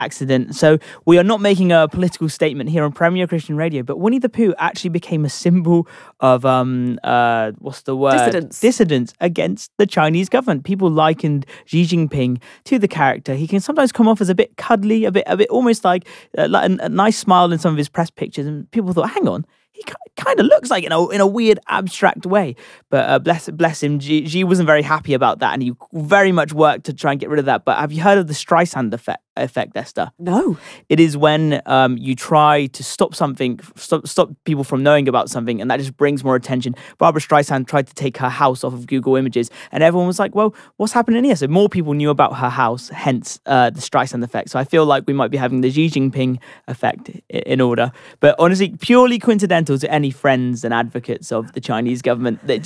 accident. So we are not making a political statement here on Premier Christian Radio, but Winnie the Pooh actually became a symbol of what's the word? Dissidence against the Chinese government. People likened Xi Jinping to the character. He can sometimes come off as a bit cuddly, a bit almost like a nice smile in some of his press pictures, and people thought, hang on, he kind of looks like in a weird abstract way. But bless him, Xi wasn't very happy about that, and he very much worked to try and get rid of that. But have you heard of the Streisand effect, Esther? No. It is when you try to stop something, stop people from knowing about something, and that just brings more attention. Barbara Streisand tried to take her house off of Google Images, and everyone was like, well, what's happening here? So more people knew about her house, hence the Streisand effect. So I feel like we might be having the Xi Jinping effect in order. But honestly, purely coincidental to any friends and advocates of the Chinese government, that